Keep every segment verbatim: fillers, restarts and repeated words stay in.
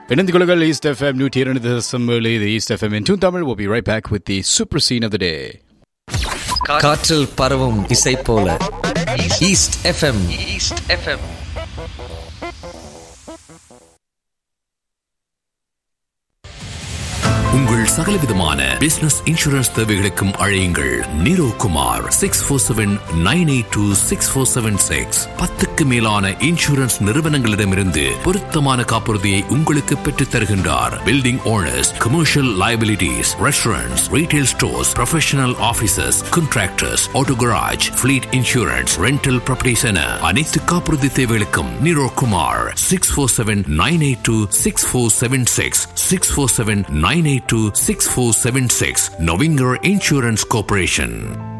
இணைந்து கொள்ளுங்கள் east FM நூற்றி இரண்டு தசம் ஏழு. இது east FM in Tamil. We'll be right back with the super scene of the day. காற்றில் பரவும் இசை போல ஈஸ்ட் எஃப்எம். East FM. உங்கள் சகலவிதமான பிசினஸ் இன்சூரன்ஸ் தேவைகளுக்கும் அழையுங்கள் நீரோ Kumar six four seven nine eight two six four seven six. பத்துக்கு மேலான இன்சூரன்ஸ் நிறுவனங்களிடமிருந்து பொருத்தமான காப்புறுதியை உங்களுக்கு பெற்றுத் தருகின்றார். Building owners, commercial liabilities, restaurants, retail stores, professional offices, contractors, auto garage, fleet insurance, rental properties என அனைத்து காப்புறுதி தேவைகளுக்கும் நீரோ Kumar six four seven nine eight two six four seven six six four seven nine eight two six four seven six. நொவிங்கர் insurance corporation.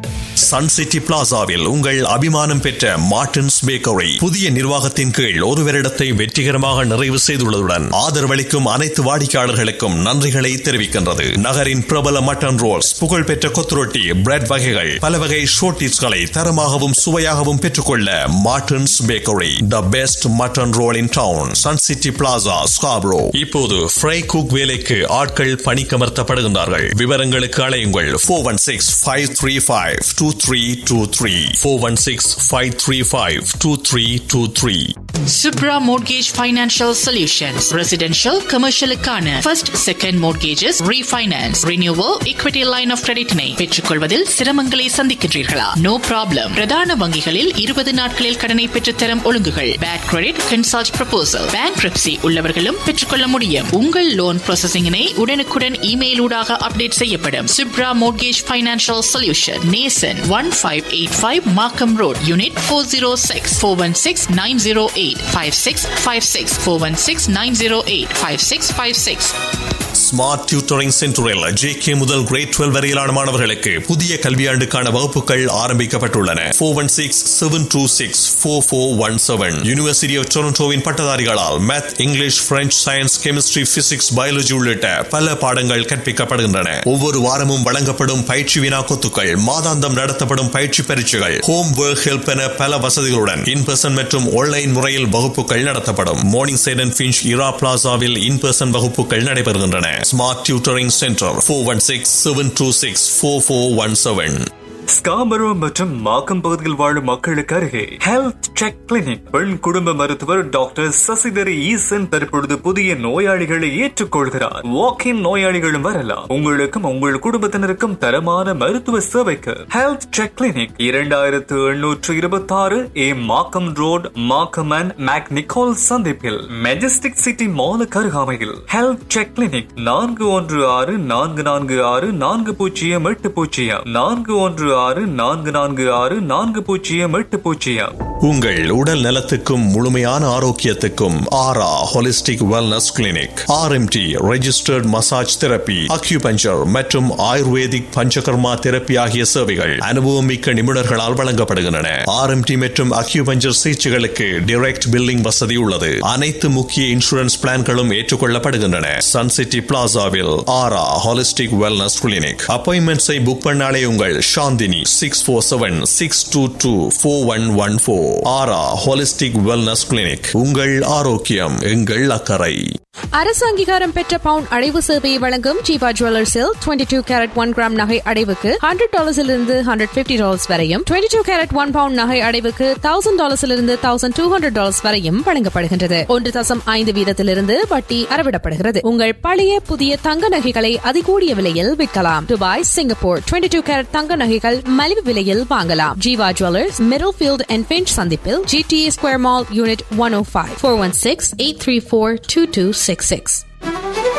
Sun city பிளாசாவில் உங்கள் அபிமானம் பெற்ற Martin's bakery புதிய நிர்வாகத்தின் கீழ் ஒரு வருடத்தை வெற்றிகரமாக நிறைவு செய்துள்ளதுடன் ஆதரவளிக்கும் அனைத்து வாடிக்கையாளர்களுக்கும் நன்றிகளை தெரிவிக்கின்றது. நகரின் பிரபல மட்டன் ரோல்ஸ், புகழ்பெற்ற கொத்துரொட்டி, பிரெட் வகைகள், பல வகை ஷோர்டிஸ்களை தரமாகவும் சுவையாகவும் பெற்றுக்கொள்ள Martin's bakery the best mutton role in down. Sun city plaza, Scarborough. இப்போது ஃப்ரை குக் வேலைக்கு ஆட்கள் பணிக்கமர்த்தப்படுகின்றார்கள். விவரங்களுக்கு அழையுங்கள் four one six five three five two three two three four one six five three five two three two three. Subra Mortgage Financial Solutions. Residential, commercial க்கான first, second mortgages, refinance, renewal, equity line of credit னை பெற்றுக்கொள்வதில் சிரமங்களை சந்திக்கின்றீர்களா? No problem. பிரதான வங்கிகளில் இருபது நாட்களில் கடனை பெற்றுத்தரும் ஒழுங்குகள். Bad credit, consult proposal. Bankruptcy உள்ளவர்களும் பெற்றுக்கொள்ள முடியும். உங்கள் லோன் ப்ராசஸிங்கினை உடனுக்குடன் இமெயில் ஊடாக அப்டேட் செய்யப்படும். Subra Mortgage Financial Solution. Nason one five eight five Markham Road, Unit four oh six, four one six nine oh eight five six five six, four one six nine oh eight five six five six. Smart tutoring சென்டரில் J K முதல் grade twelve வரையிலான மாணவர்களுக்கு புதிய கல்வியாண்டுக்கான வகுப்புகள் ஆரம்பிக்கப்பட்டுள்ளன. Four one six seven two six four four one seven. University of டொரண்டோவின் பட்டதாரிகளால் math, English, French, science, chemistry, physics, biology உள்ளிட்ட பல பாடங்கள் கற்பிக்கப்படுகின்றன. ஒவ்வொரு வாரமும் வழங்கப்படும் பயிற்சி வினாக்கொத்துக்கள், மாதாந்தம் நடத்தப்படும் பயிற்சி பரீட்சைகள், ஹோம் ஒர்க் ஹெல்ப் என பல வசதிகளுடன் இன் பர்சன் மற்றும் ஆன்லைன் முறையில் வகுப்புகள் நடத்தப்படும். Morning side and Finch Ira பிளாசாவில் in person வகுப்புகள் நடைபெறுகின்றன. Smart Tutoring Center four one six seven two six four four one seven. Scarborough மற்றும் மாக்கம் பகுதியில் வாழும் மக்களுக்கு அருகே ஹெல்த் செக் கிளினிக். பெண் குடும்ப மருத்துவர் டாக்டர் சசிதரி ஈசன் தற்பொழுது புதிய நோயாளிகளை ஏற்றுக்கொள்கிறார். வாக் இன் நோயாளிகளும் வரலாம். உங்களுக்கும் உங்கள் குடும்பத்தினருக்கும் தரமான மருத்துவ சேவைக்கு ஹெல்த் செக் கிளினிக் இரண்டாயிரத்து எண்ணூற்று இருபத்தி ஆறு ஏ Markham road, Markham and make Nicole சந்திப்பில் மெஜஸ்டிக் சிட்டி மாலுக்கு அருகாமையில் ஹெல்த் செக் கிளினிக். நான்கு ஒன்று ஆறு நான்கு நான்கு ஆறு நான்கு பூஜ்ஜியம் எட்டு பூஜ்ஜியம் நான்கு ஒன்று ஆறு நான்கு நான்கு ஆறு நான்கு பூஜ்ஜியம் எட்டு பூஜ்ஜியம். உங்கள் உடல் நலத்துக்கும் முழுமையான ஆரோக்கியத்துக்கும் ஆரா holistic wellness clinic. RMT registered massage therapy, acupuncture மற்றும் ஆயுர்வேதிக் பஞ்சகர்மா தெரப்பி ஆகிய சேவைகள் அனுபவம் மிக்க நிபுணர்களால் வழங்கப்படுகின்றன. ஆர்எம்டி மற்றும் அக்யூபஞ்சர் சிகிச்சைகளுக்கு டைரக்ட் பில்லிங் வசதி உள்ளது. அனைத்து முக்கிய இன்சூரன்ஸ் பிளான்களும் ஏற்றுக்கொள்ளப்படுகின்றன. சன் சிட்டி பிளாசாவில் ஆரா ஹோலிஸ்டிக் வெல்னஸ் கிளினிக். அப்பாயின்மெண்ட்ஸை புக் பண்ணாலே உங்கள் Chandni six four seven six two two four one one four. ஆரா ஹோலிஸ்டிக் வெல்னஸ் கிளினிக். உங்கள் ஆரோக்கியம் எங்கள் அக்கறை. அரசு அங்கீகாரம் பெற்ற பவுன் அடைவு சேவையை வழங்கும் Jeeva ஜுவல்லர்ஸில் twenty two carat one gram நகை அடைவுக்கு ஹண்ட்ரட் டாலர்ஸிலிருந்து ஹண்ட்ரட் பிப்டி டாலர்ஸ் வரையும், twenty two carat one bound நகை அடைவுக்கு thousand டாலர்ஸிலிருந்து thousand two hundred dollars வரையும் வழங்கப்படுகின்றது. ஒன்று தசம் ஐந்து வீதத்திலிருந்து வட்டி அறவிடப்படுகிறது. உங்கள் பழைய புதிய தங்க நகைகளை அதிகூடிய விலையில் விற்கலாம். Dubai, Singapore twenty two carat தங்க நகைகள் மலிவு விலையில் வாங்கலாம். Jeeva jewellers, middle field and pinch சந்திப்பில் GTA square mall, unit one ஓ five, four one six eight three four two two six six.